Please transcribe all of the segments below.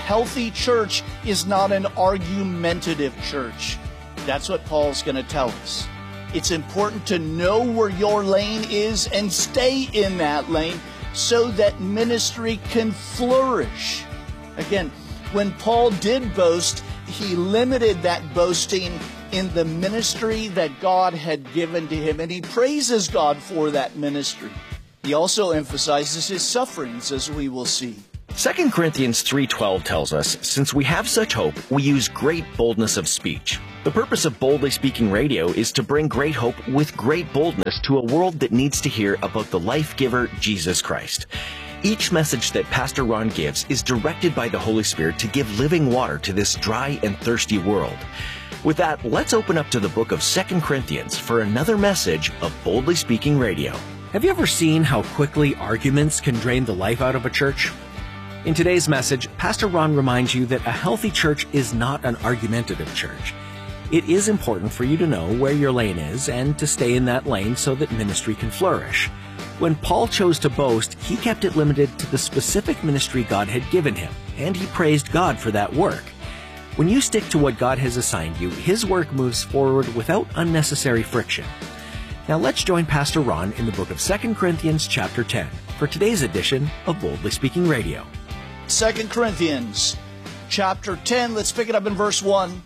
healthy church is not an argumentative church. That's what Paul's going to tell us. It's important to know where your lane is and stay in that lane so that ministry can flourish. Again, when Paul did boast, he limited that boasting in the ministry that God had given to him, and he praises God for that ministry. He also emphasizes his sufferings, as we will see. 2 Corinthians 3:12 tells us, since we have such hope, we use great boldness of speech. The purpose of Boldly Speaking Radio is to bring great hope with great boldness to a world that needs to hear about the life-giver, Jesus Christ. Each message that Pastor Ron gives is directed by the Holy Spirit to give living water to this dry and thirsty world. With that, let's open up to the book of 2 Corinthians for another message of Boldly Speaking Radio. Have you ever seen how quickly arguments can drain the life out of a church? In today's message, Pastor Ron reminds you that a healthy church is not an argumentative church. It is important for you to know where your lane is and to stay in that lane so that ministry can flourish. When Paul chose to boast, he kept it limited to the specific ministry God had given him, and he praised God for that work. When you stick to what God has assigned you, his work moves forward without unnecessary friction. Now let's join Pastor Ron in the book of 2 Corinthians chapter 10 for today's edition of Boldly Speaking Radio. 2 Corinthians chapter 10, let's pick it up in verse 1.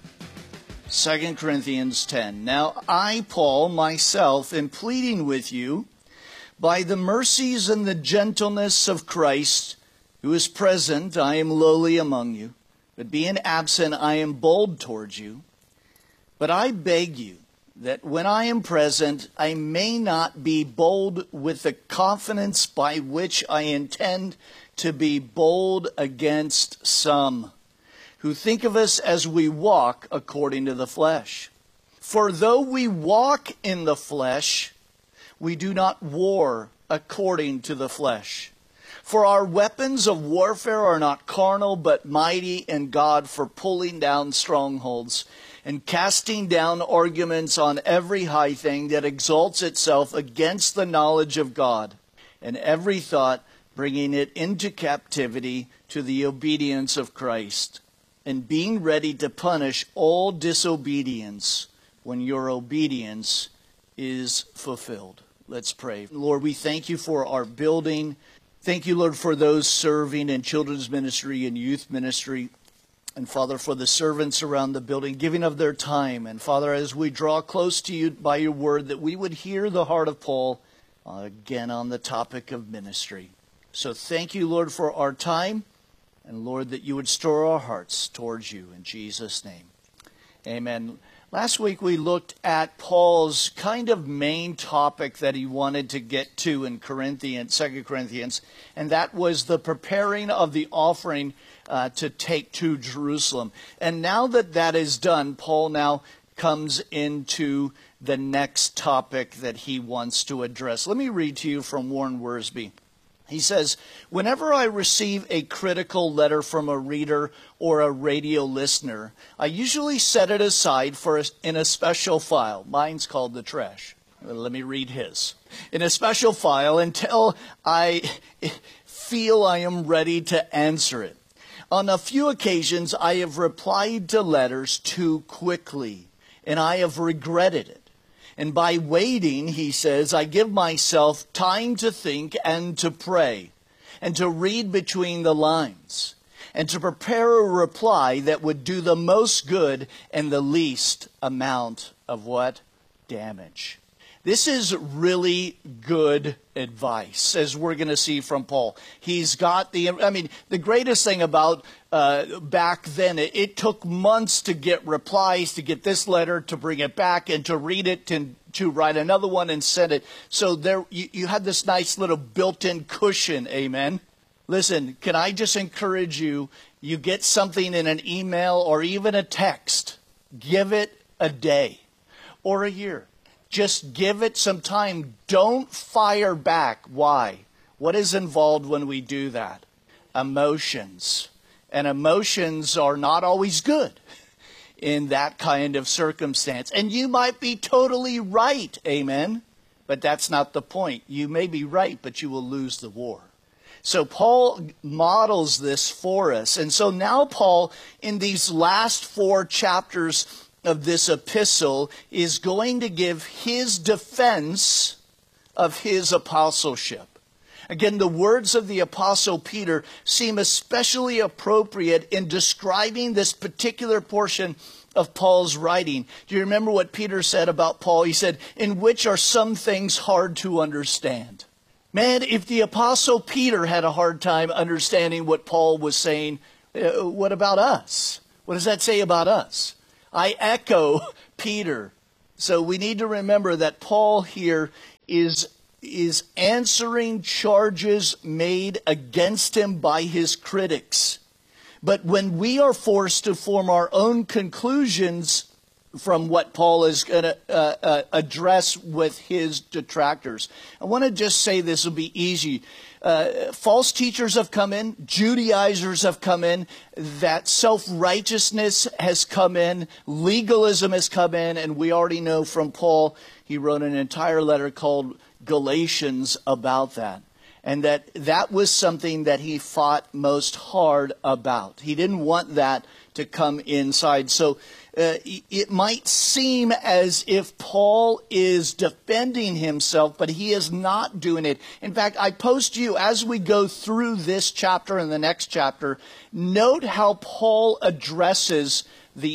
2 Corinthians 10. Now I, Paul, myself, am pleading with you by the mercies and the gentleness of Christ, who is present. I am lowly among you, but being absent, I am bold towards you. But I beg you that when I am present, I may not be bold with the confidence by which I intend to be bold against some who think of us as we walk according to the flesh. For though we walk in the flesh, we do not war according to the flesh. For our weapons of warfare are not carnal, but mighty in God for pulling down strongholds and casting down arguments on every high thing that exalts itself against the knowledge of God, and every thought bringing it into captivity to the obedience of Christ, and being ready to punish all disobedience when your obedience is fulfilled. Let's pray. Lord, we thank you for our building. Thank you, Lord, for those serving in children's ministry and youth ministry. And Father, for the servants around the building, giving of their time. And Father, as we draw close to you by your word, that we would hear the heart of Paul again on the topic of ministry. So thank you, Lord, for our time. And Lord, that you would stir our hearts towards you in Jesus' name. Amen. Last week we looked at Paul's kind of main topic that he wanted to get to in 2 Corinthians, and that was the preparing of the offering to take to Jerusalem. And now that that is done, Paul now comes into the next topic that he wants to address. Let me read to you from Warren Wiersbe. He says, whenever I receive a critical letter from a reader or a radio listener, I usually set it aside in a special file. Mine's called the trash. Let me read his. In a special file until I feel I am ready to answer it. On a few occasions, I have replied to letters too quickly, and I have regretted it. And by waiting, he says, I give myself time to think and to pray and to read between the lines and to prepare a reply that would do the most good and the least amount of what? Damage. This is really good advice, as we're going to see from Paul. He's got the greatest thing about back then, it took months to get replies, to get this letter, to bring it back, and to read it, to write another one and send it. So there, you had this nice little built-in cushion, amen? Listen, can I just encourage you, you get something in an email or even a text, give it a day or a year. Just give it some time. Don't fire back. Why? What is involved when we do that? Emotions. And emotions are not always good in that kind of circumstance. And you might be totally right, amen? But that's not the point. You may be right, but you will lose the war. So Paul models this for us. And so now Paul, in these last 4 chapters of this epistle, is going to give his defense of his apostleship. Again, the words of the Apostle Peter seem especially appropriate in describing this particular portion of Paul's writing. Do you remember what Peter said about Paul? He said, in which are some things hard to understand. Man, if the Apostle Peter had a hard time understanding what Paul was saying, what about us? What does that say about us? I echo Peter. So we need to remember that Paul here is answering charges made against him by his critics. But when we are forced to form our own conclusions from what Paul is going to address with his detractors, I want to just say this will be easy. False teachers have come in, Judaizers have come in, that self-righteousness has come in, legalism has come in, and we already know from Paul, he wrote an entire letter called Galatians about that. And that was something that he fought most hard about. He didn't want that to come inside. So it might seem as if Paul is defending himself, but he is not doing it. In fact, I post you, as we go through this chapter and the next chapter, note how Paul addresses the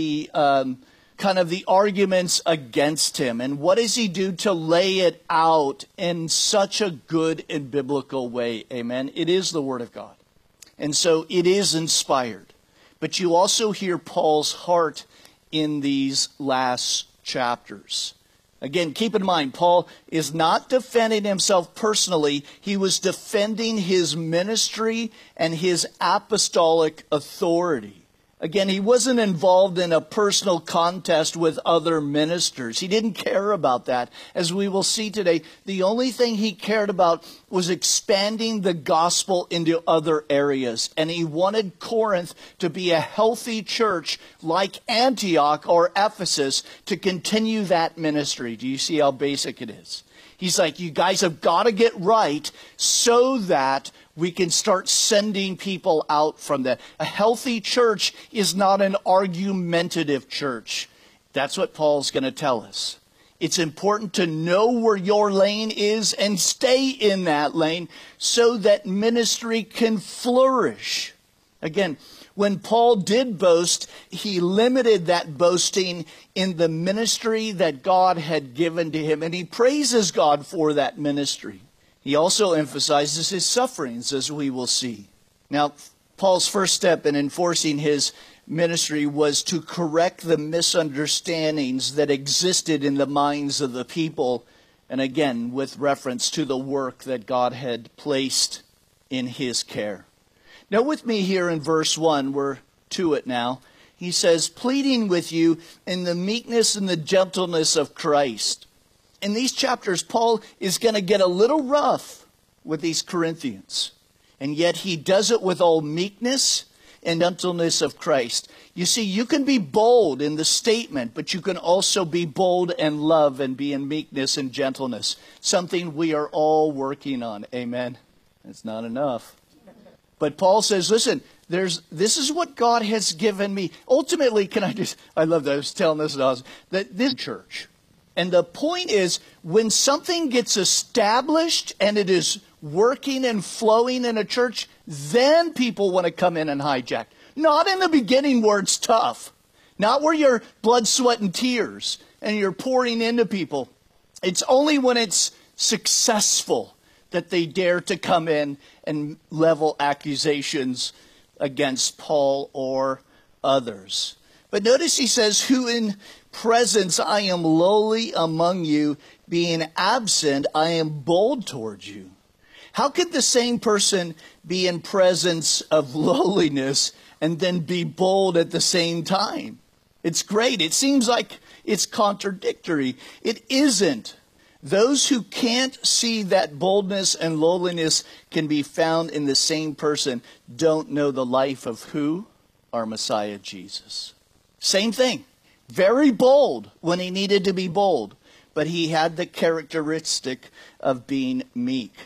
kind of the arguments against him. And what does he do to lay it out in such a good and biblical way? Amen. It is the Word of God. And so it is inspired. But you also hear Paul's heart in these last chapters. Again, keep in mind, Paul is not defending himself personally. He was defending his ministry and his apostolic authority. Again, he wasn't involved in a personal contest with other ministers. He didn't care about that. As we will see today, the only thing he cared about was expanding the gospel into other areas. And he wanted Corinth to be a healthy church like Antioch or Ephesus to continue that ministry. Do you see how basic it is? He's like, you guys have got to get right so that we can start sending people out from that. A healthy church is not an argumentative church. That's what Paul's going to tell us. It's important to know where your lane is and stay in that lane so that ministry can flourish. Again, when Paul did boast, he limited that boasting in the ministry that God had given to him, and he praises God for that ministry. He also emphasizes his sufferings, as we will see. Now, Paul's first step in enforcing his ministry was to correct the misunderstandings that existed in the minds of the people, and again, with reference to the work that God had placed in his care. Now, with me here in verse 1, we're to it now. He says, pleading with you in the meekness and the gentleness of Christ. In these chapters, Paul is going to get a little rough with these Corinthians. And yet he does it with all meekness and gentleness of Christ. You see, you can be bold in the statement, but you can also be bold in love and be in meekness and gentleness. Something we are all working on. Amen. It's not enough. But Paul says, listen, this is what God has given me. Ultimately, I love that. I was telling this that this church. And the point is, when something gets established and it is working and flowing in a church, then people want to come in and hijack. Not in the beginning where it's tough. Not where you're blood, sweat, and tears and you're pouring into people. It's only when it's successful that they dare to come in and level accusations against Paul or others. But notice he says, who in presence I am lowly among you, being absent I am bold towards you. How could the same person be in presence of lowliness and then be bold at the same time? It's great. It seems like it's contradictory. It isn't. Those who can't see that boldness and lowliness can be found in the same person don't know the life of who? Our Messiah, Jesus. Same thing. Very bold when he needed to be bold, but he had the characteristic of being meek.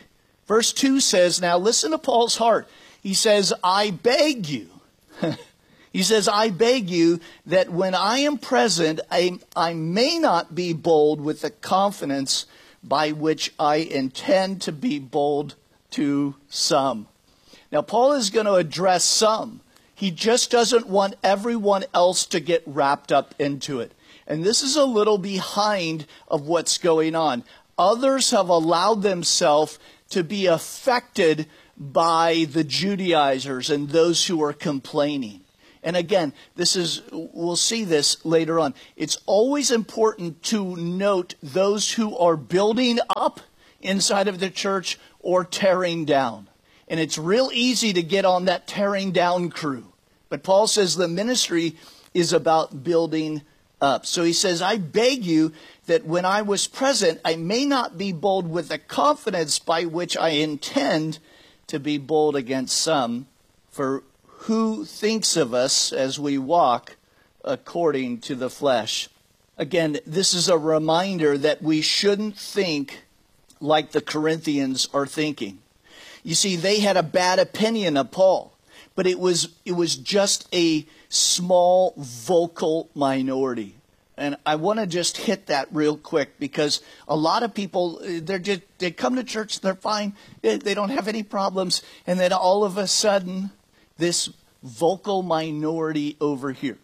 Verse 2 says, now listen to Paul's heart. He says, I beg you. He says, I beg you that when I am present, I may not be bold with the confidence by which I intend to be bold to some. Now, Paul is going to address some. He just doesn't want everyone else to get wrapped up into it. And this is a little behind of what's going on. Others have allowed themselves to be affected by the Judaizers and those who are complaining. And again, we'll see this later on. It's always important to note those who are building up inside of the church or tearing down. And it's real easy to get on that tearing down crew. But Paul says the ministry is about building up. So he says, I beg you that when I was present, I may not be bold with the confidence by which I intend to be bold against some. For who thinks of us as we walk according to the flesh? Again, this is a reminder that we shouldn't think like the Corinthians are thinking. You see, they had a bad opinion of Paul, but it was just a small vocal minority. And I want to just hit that real quick because a lot of people, they come to church, they're fine, they don't have any problems, and then all of a sudden, this vocal minority over here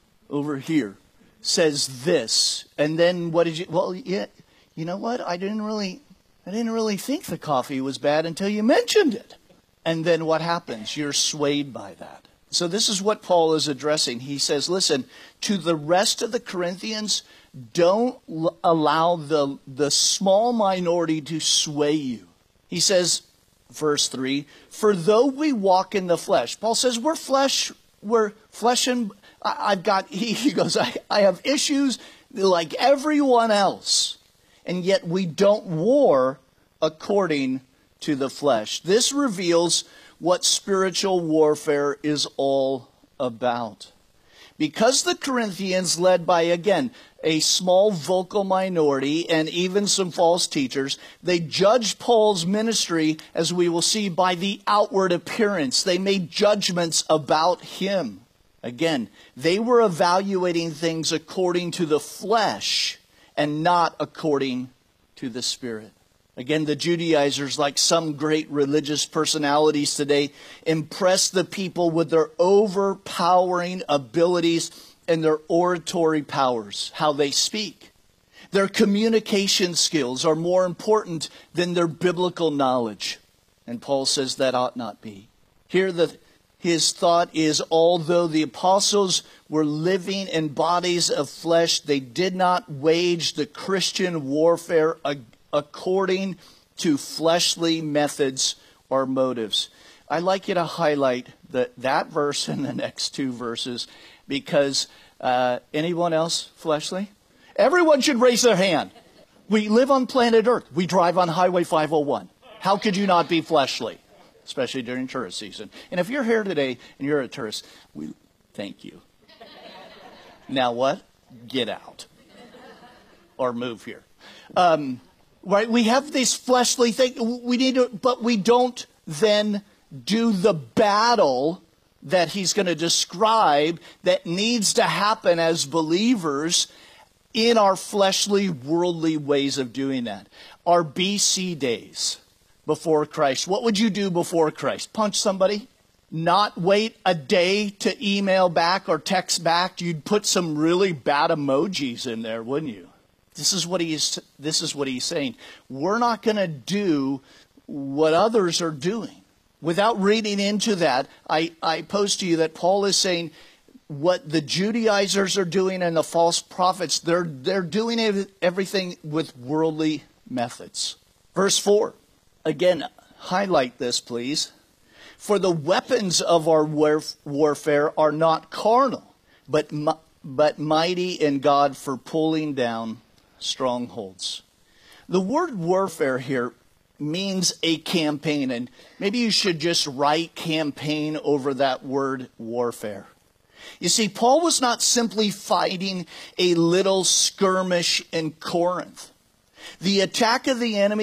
says this, and then what did you? Well, yeah, you know what? I didn't really think the coffee was bad until you mentioned it, and then what happens? You're swayed by that. So this is what Paul is addressing. He says, listen, to the rest of the Corinthians, don't allow the small minority to sway you. He says, verse 3, for though we walk in the flesh. Paul says, we're flesh and he goes, I have issues like everyone else. And yet we don't war according to the flesh. This reveals what spiritual warfare is all about. Because the Corinthians, led by, again, a small vocal minority and even some false teachers, they judged Paul's ministry, as we will see, by the outward appearance. They made judgments about him. Again, they were evaluating things according to the flesh and not according to the Spirit. Again, the Judaizers, like some great religious personalities today, impress the people with their overpowering abilities and their oratory powers, how they speak. Their communication skills are more important than their biblical knowledge. And Paul says that ought not be. Here his thought is, although the apostles were living in bodies of flesh, they did not wage the Christian warfare according to fleshly methods or motives. I'd like you to highlight that verse and the next two verses because anyone else fleshly? Everyone should raise their hand. We live on planet Earth. We drive on Highway 501. How could you not be fleshly? Especially during tourist season. And if you're here today and you're a tourist, we thank you. Now what? Get out. Or move here. Right? We have this fleshly thing. But we don't then do the battle that he's going to describe that needs to happen as believers in our fleshly, worldly ways of doing that. Our BC days before Christ. What would you do before Christ? Punch somebody? Not wait a day to email back or text back? You'd put some really bad emojis in there, wouldn't you? This is what he's saying. We're not going to do what others are doing. Without reading into that, I pose to you that Paul is saying what the Judaizers are doing and the false prophets, they're doing everything with worldly methods. Verse 4, again, highlight this, please. For the weapons of our warfare are not carnal, but mighty in God for pulling down strongholds. The word warfare here means a campaign, and maybe you should just write campaign over that word warfare. You see, Paul was not simply fighting a little skirmish in Corinth. The attack of the enemy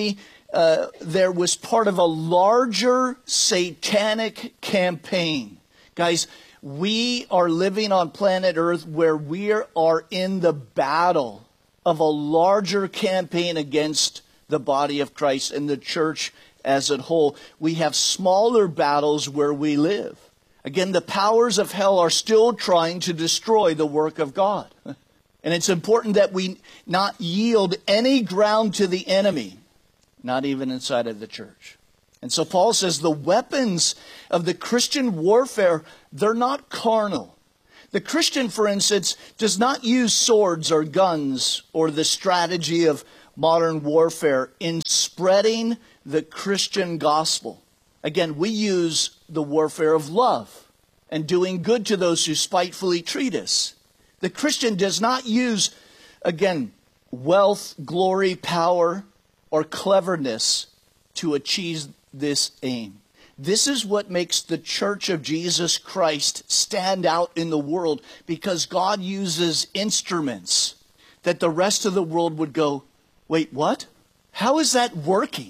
there was part of a larger satanic campaign. Guys, we are living on planet Earth where we are in the battle of a larger campaign against the body of Christ and the church as a whole. We have smaller battles where we live. Again, the powers of hell are still trying to destroy the work of God. And it's important that we not yield any ground to the enemy, not even inside of the church. And so Paul says the weapons of the Christian warfare, they're not carnal. The Christian, for instance, does not use swords or guns or the strategy of modern warfare in spreading the Christian gospel. Again, we use the warfare of love and doing good to those who spitefully treat us. The Christian does not use, again, wealth, glory, power, or cleverness to achieve this aim. This is what makes the Church of Jesus Christ stand out in the world, because God uses instruments that the rest of the world would go, wait, what? How is that working?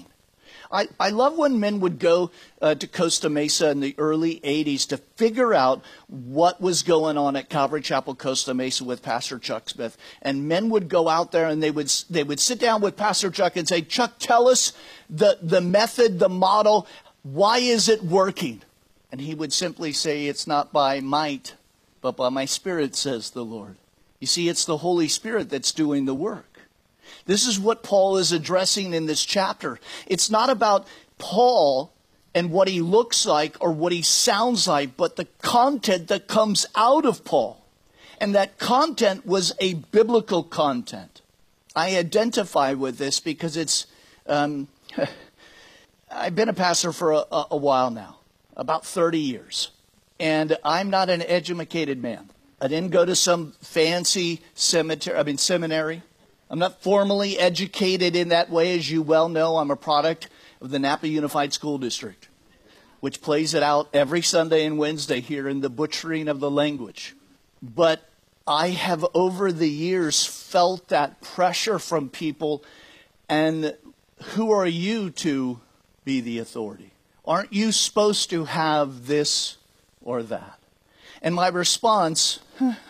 I love when men would go to Costa Mesa in the early 80s to figure out what was going on at Calvary Chapel, Costa Mesa with Pastor Chuck Smith. And men would go out there and they would sit down with Pastor Chuck and say, Chuck, tell us the method, the model. Why is it working? And he would simply say, it's not by might, but by my Spirit, says the Lord. You see, it's the Holy Spirit that's doing the work. This is what Paul is addressing in this chapter. It's not about Paul and what he looks like or what he sounds like, but the content that comes out of Paul. And that content was a biblical content. I identify with this because it's, I've been a pastor for a while now, about 30 years. And I'm not an educated man. I didn't go to some fancy seminary. I'm not formally educated in that way. As you well know, I'm a product of the Napa Unified School District, which plays it out every Sunday and Wednesday here in the butchering of the language. But I have over the years felt that pressure from people. And who are you to be the authority? Aren't you supposed to have this or that? And my response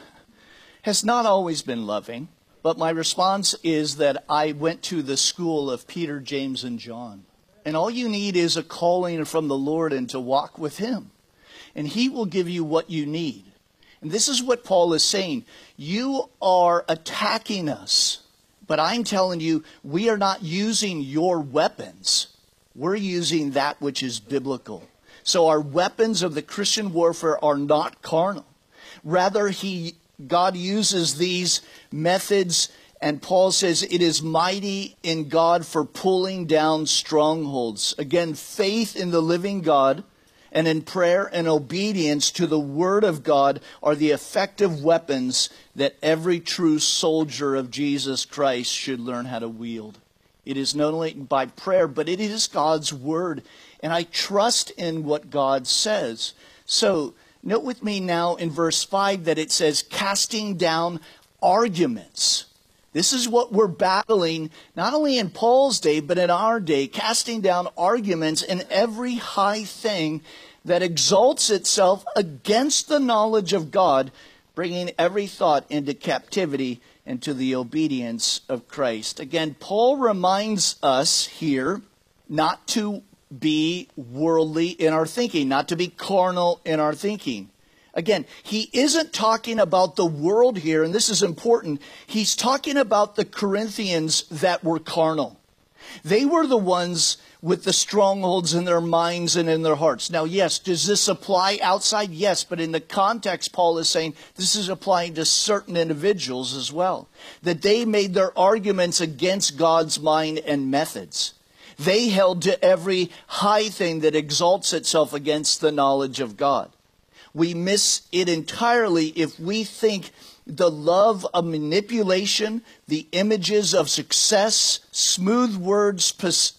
has not always been loving. But my response is that I went to the school of Peter, James, and John. And all you need is a calling from the Lord and to walk with Him. And He will give you what you need. And this is what Paul is saying. You are attacking us. But I'm telling you, we are not using your weapons. We're using that which is biblical. So our weapons of the Christian warfare are not carnal. Rather, God uses these methods, and Paul says it is mighty in God for pulling down strongholds. Again, faith in the living God and in prayer and obedience to the Word of God are the effective weapons that every true soldier of Jesus Christ should learn how to wield. It is not only by prayer, but it is God's Word. And I trust in what God says. So, note with me now in verse 5 that it says, casting down arguments. This is what we're battling, not only in Paul's day, but in our day, casting down arguments in every high thing that exalts itself against the knowledge of God, bringing every thought into captivity and to the obedience of Christ. Again, Paul reminds us here not to be worldly in our thinking, not to be carnal in our thinking. Again, he isn't talking about the world here, and this is important. He's talking about the Corinthians that were carnal. They were the ones with the strongholds in their minds and in their hearts. Now, yes, does this apply outside? Yes, but in the context, Paul is saying this is applying to certain individuals as well. That they made their arguments against God's mind and methods. They held to every high thing that exalts itself against the knowledge of God. We miss it entirely if we think the love of manipulation, the images of success, smooth words,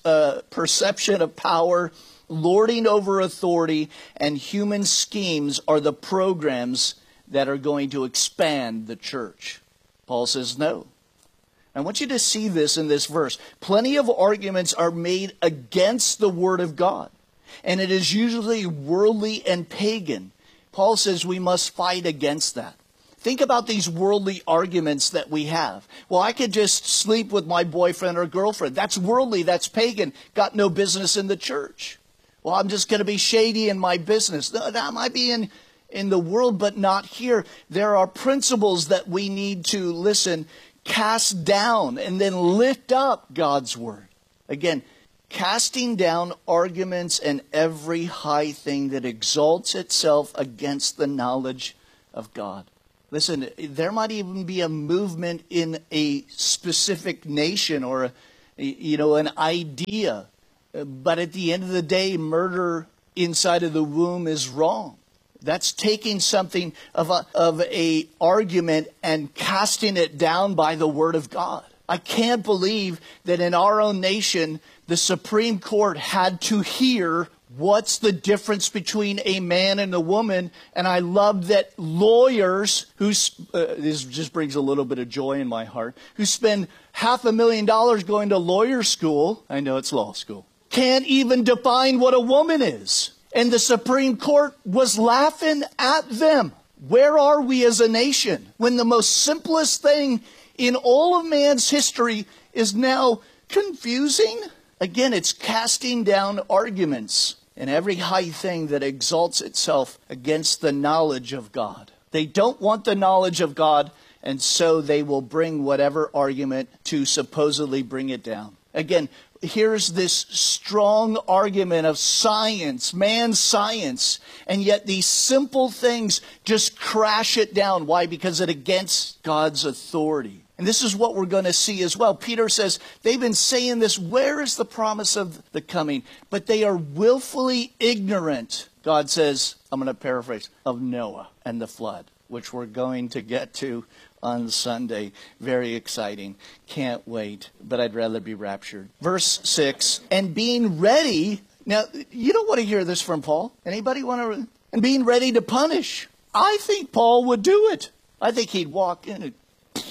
perception of power, lording over authority, and human schemes are the programs that are going to expand the church. Paul says no. I want you to see this in this verse. Plenty of arguments are made against the Word of God, and it is usually worldly and pagan. Paul says we must fight against that. Think about these worldly arguments that we have. Well, I could just sleep with my boyfriend or girlfriend. That's worldly, that's pagan, got no business in the church. Well, I'm just going to be shady in my business. No, that might be in the world, but not here. There are principles that we need to, listen, cast down and then lift up God's Word. Again, casting down arguments and every high thing that exalts itself against the knowledge of God. Listen, there might even be a movement in a specific nation or, an idea. But at the end of the day, murder inside of the womb is wrong. That's taking something of a argument and casting it down by the Word of God. I can't believe that in our own nation, the Supreme Court had to hear what's the difference between a man and a woman. And I love that lawyers this just brings a little bit of joy in my heart, who spend $500,000 going to lawyer school, I know it's law school, can't even define what a woman is. And the Supreme Court was laughing at them. Where are we as a nation when the most simplest thing in all of man's history is now confusing? Again, it's casting down arguments and every high thing that exalts itself against the knowledge of God. They don't want the knowledge of God, and so they will bring whatever argument to supposedly bring it down. Again, here's this strong argument of science, man's science, and yet these simple things just crash it down. Why? Because it's against God's authority. And this is what we're going to see as well. Peter says, they've been saying this, where is the promise of the coming? But they are willfully ignorant, God says, I'm going to paraphrase, of Noah and the flood, which we're going to get to on Sunday. Very exciting. Can't wait. But I'd rather be raptured. Verse 6, and being ready. Now, you don't want to hear this from Paul. Anybody want to? And being ready to punish. I think Paul would do it. I think he'd walk in and,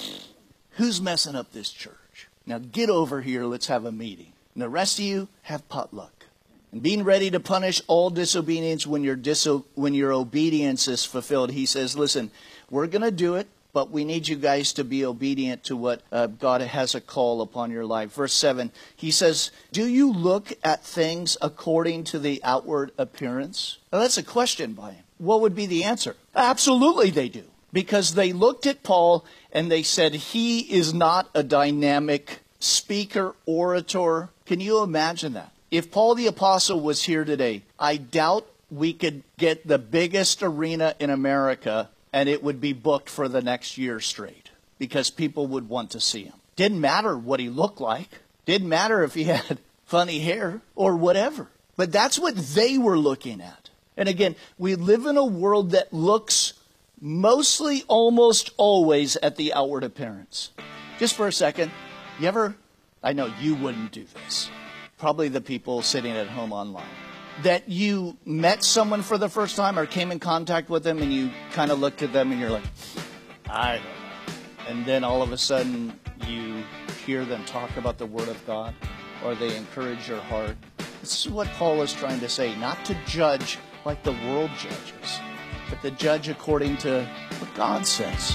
who's messing up this church? Now get over here. Let's have a meeting. And the rest of you have potluck. And being ready to punish all disobedience when your obedience is fulfilled. He says, listen, we're going to do it, but we need you guys to be obedient to what God has a call upon your life. Verse 7, he says, do you look at things according to the outward appearance? Now, that's a question by him. What would be the answer? Absolutely they do. Because they looked at Paul and they said, he is not a dynamic speaker, orator. Can you imagine that? If Paul the Apostle was here today, I doubt we could get the biggest arena in America and it would be booked for the next year straight because people would want to see him. Didn't matter what he looked like. Didn't matter if he had funny hair or whatever. But that's what they were looking at. And again, we live in a world that looks mostly, almost always at the outward appearance. Just for a second, I know you wouldn't do this. Probably the people sitting at home online. That you met someone for the first time or came in contact with them and you kind of looked at them and you're like, I don't know. And then all of a sudden you hear them talk about the Word of God or they encourage your heart. This is what Paul is trying to say, not to judge like the world judges, but to judge according to what God says.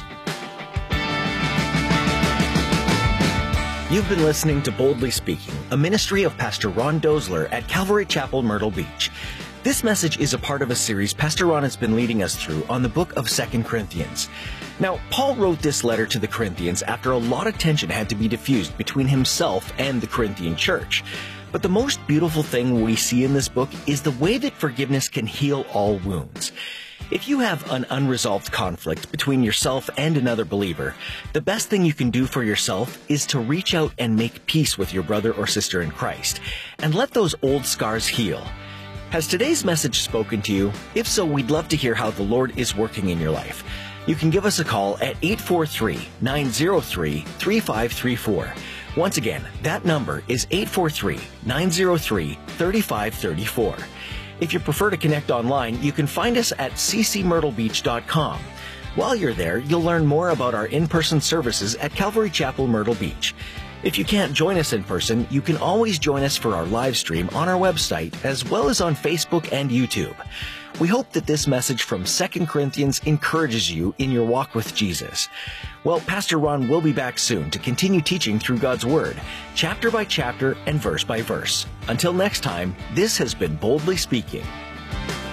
You've been listening to Boldly Speaking, a ministry of Pastor Ron Dozler at Calvary Chapel, Myrtle Beach. This message is a part of a series Pastor Ron has been leading us through on the book of 2 Corinthians. Now, Paul wrote this letter to the Corinthians after a lot of tension had to be diffused between himself and the Corinthian church. But the most beautiful thing we see in this book is the way that forgiveness can heal all wounds. If you have an unresolved conflict between yourself and another believer, the best thing you can do for yourself is to reach out and make peace with your brother or sister in Christ, and let those old scars heal. Has today's message spoken to you? If so, we'd love to hear how the Lord is working in your life. You can give us a call at 843-903-3534. Once again, that number is 843-903-3534. If you prefer to connect online, you can find us at ccmyrtlebeach.com. While you're there, you'll learn more about our in-person services at Calvary Chapel, Myrtle Beach. If you can't join us in person, you can always join us for our live stream on our website, as well as on Facebook and YouTube. We hope that this message from 2 Corinthians encourages you in your walk with Jesus. Well, Pastor Ron will be back soon to continue teaching through God's Word, chapter by chapter and verse by verse. Until next time, this has been Boldly Speaking.